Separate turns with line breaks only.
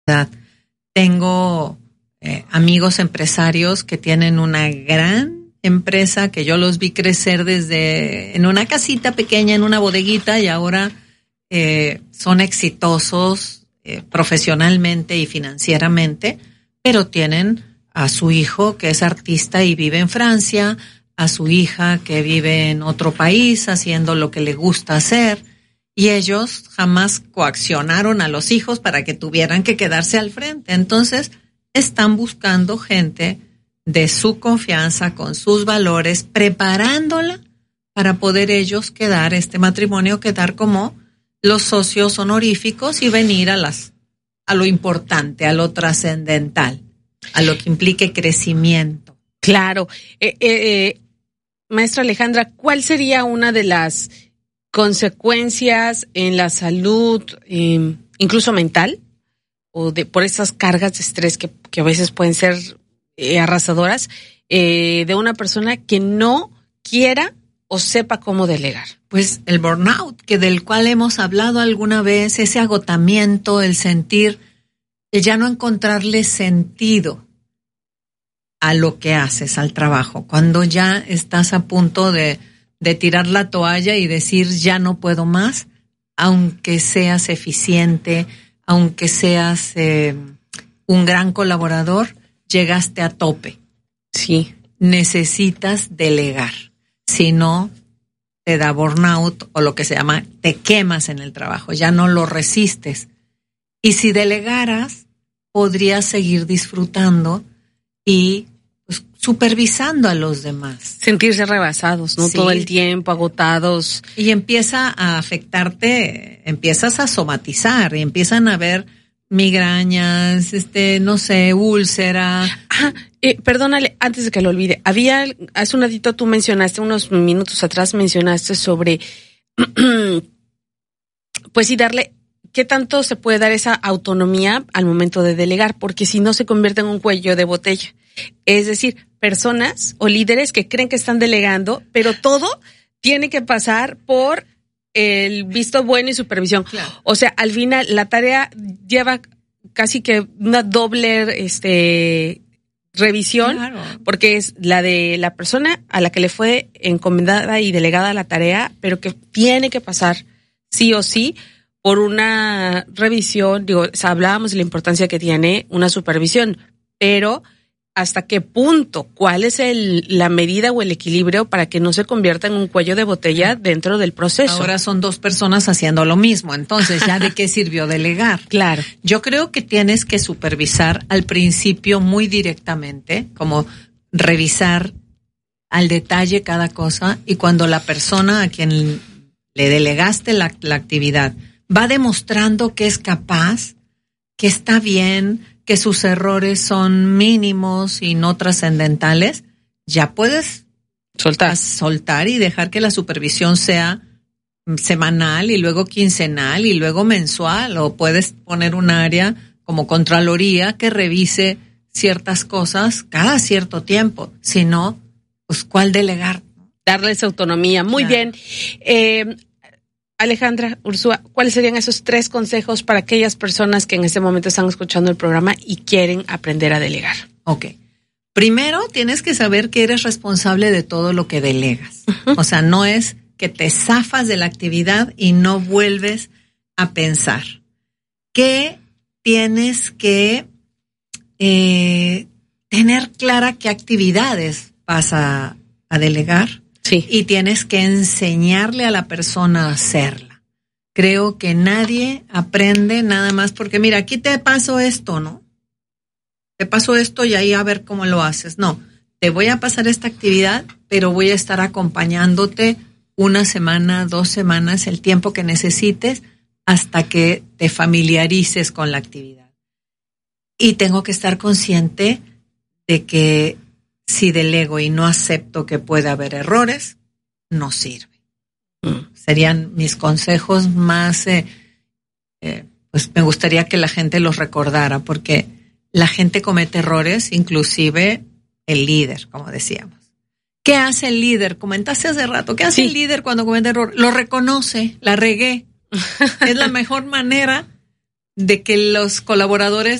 Tengo amigos empresarios que tienen una gran empresa que yo los vi crecer desde en una casita pequeña, en una bodeguita, y ahora son exitosos profesionalmente y financieramente, pero tienen a su hijo que es artista y vive en Francia, a su hija que vive en otro país haciendo lo que le gusta hacer, y ellos jamás coaccionaron a los hijos para que tuvieran que quedarse al frente. Entonces, están buscando gente de su confianza, con sus valores, preparándola para poder ellos quedar, este matrimonio, quedar como los socios honoríficos y venir a lo importante, a lo trascendental, a lo que implique crecimiento.
Claro. Maestra Alejandra, ¿cuál sería una de las consecuencias en la salud, incluso mental, o por esas cargas de estrés que a veces pueden ser arrasadoras, de una persona que no quiera o sepa cómo delegar?
Pues el burnout, del cual hemos hablado alguna vez, ese agotamiento, el sentir, el ya no encontrarle sentido a lo que haces, al trabajo, cuando ya estás a punto de tirar la toalla y decir ya no puedo más, aunque seas eficiente, aunque seas un gran colaborador, llegaste a tope.
Sí.
Necesitas delegar, si no te da burnout o lo que se llama te quemas en el trabajo, ya no lo resistes. Y si delegaras, podrías seguir disfrutando y pues, supervisando a los demás.
Sentirse rebasados, ¿no? Sí. Todo el tiempo, agotados.
Y empieza a afectarte, empiezas a somatizar y empiezan a haber migrañas, no sé, úlcera.
Perdónale, antes de que lo olvide, hace un ratito tú mencionaste, unos minutos atrás mencionaste sobre, pues sí, darle, ¿qué tanto se puede dar esa autonomía al momento de delegar? Porque si no se convierte en un cuello de botella. Es decir, personas o líderes que creen que están delegando, pero todo tiene que pasar por el visto bueno y supervisión. Claro. O sea, al final la tarea lleva casi que una doble revisión, claro, porque es la de la persona a la que le fue encomendada y delegada la tarea, pero que tiene que pasar sí o sí por una revisión. Hablábamos de la importancia que tiene una supervisión, pero ¿hasta qué punto? ¿Cuál es la medida o el equilibrio para que no se convierta en un cuello de botella dentro del proceso?
Ahora son dos personas haciendo lo mismo, entonces ¿ya de qué sirvió delegar?
Claro.
Yo creo que tienes que supervisar al principio muy directamente, como revisar al detalle cada cosa, y cuando la persona a quien le delegaste la actividad va demostrando que es capaz, que está bien, que sus errores son mínimos y no trascendentales, ya puedes soltar y dejar que la supervisión sea semanal y luego quincenal y luego mensual, o puedes poner un área como Contraloría que revise ciertas cosas cada cierto tiempo. Si no, pues ¿cuál delegar?
Darles autonomía. Muy claro. Bien. Alejandra, Ursúa, ¿cuáles serían esos 3 consejos para aquellas personas que en este momento están escuchando el programa y quieren aprender a delegar?
Ok. Primero, tienes que saber que eres responsable de todo lo que delegas. Uh-huh. O sea, no es que te zafas de la actividad y no vuelves a pensar. Que tienes que tener clara qué actividades vas a delegar.
Sí.
Y tienes que enseñarle a la persona a hacerla. Creo que nadie aprende nada más porque, mira, aquí te paso esto, ¿no? Te paso esto y ahí a ver cómo lo haces. No, te voy a pasar esta actividad, pero voy a estar acompañándote 1 semana, 2 semanas, el tiempo que necesites hasta que te familiarices con la actividad. Y tengo que estar consciente de que si delego y no acepto que pueda haber errores, no sirve. Serían mis consejos más, pues me gustaría que la gente los recordara, porque la gente comete errores, inclusive el líder, como decíamos. ¿Qué hace el líder? Comentaste hace rato, ¿qué hace el líder cuando comete error? Lo reconoce, la regué. Es la mejor manera de que los colaboradores